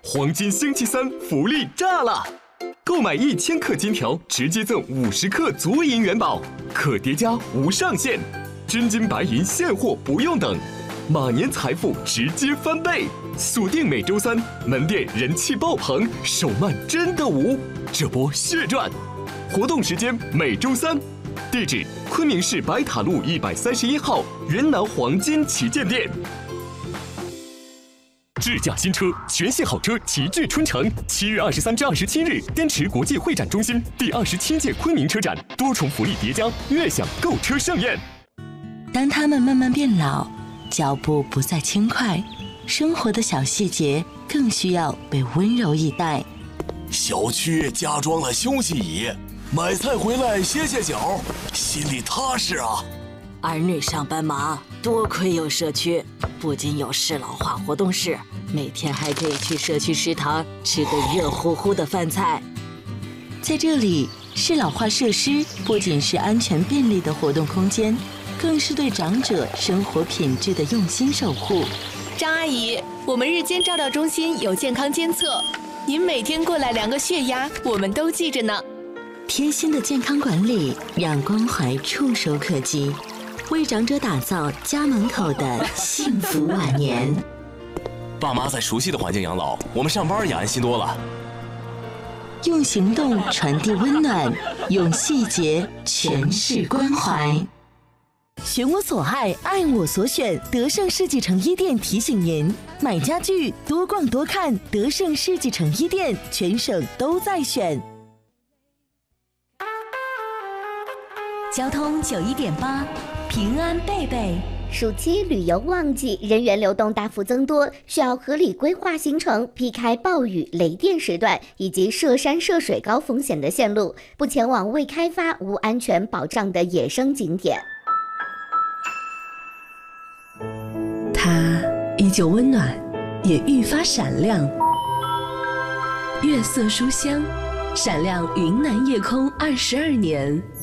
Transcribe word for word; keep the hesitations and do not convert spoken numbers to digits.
黄金星期三福利炸了！购买一千克金条，直接赠五十克足银元宝，可叠加无上限，真金白银现货不用等，马年财富直接翻倍！锁定每周三，门店人气爆棚，手慢真的无，这波血赚！活动时间每周三，地址昆明市白塔路一百三十一号云南黄金旗舰店。智驾新车，全系好车齐聚春城。七月二十三至二十七日，滇池国际会展中心第二十七届昆明车展，多重福利叠加，悦享购车盛宴。 当他们慢慢变老，脚步不再轻快，生活的小细节更需要被温柔以待。 小区加装了休息椅，买菜回来歇歇脚，心里踏实啊。 儿女上班忙，多亏有社区，不仅有适老化活动室，每天还可以去社区食堂吃个热乎乎的饭菜。 在这里，适老化设施不仅是安全便利的活动空间，更是对长者生活品质的用心守护。 张阿姨，我们日间照料中心有健康监测，您每天过来量个血压，我们都记着呢。 贴心的健康管理，让关怀触手可及，为长者打造家门口的幸福晚年。 爸妈在熟悉的环境养老，我们上班也安心多了。 用行动传递温暖，用细节诠释关怀。 选我所爱，爱我所选。德胜世纪城一店提醒您：买家具多逛多看，德胜世纪城一店全省都在选。 交通九一点八，平安贝贝。 暑期旅游旺季，人员流动大幅增多，需要合理规划行程，避开暴雨、雷电时段以及涉山涉水高风险的线路，不前往未开发、无安全保障的野生景点。 它依旧温暖，也愈发闪亮。月色书香，闪亮云南夜空二十二年。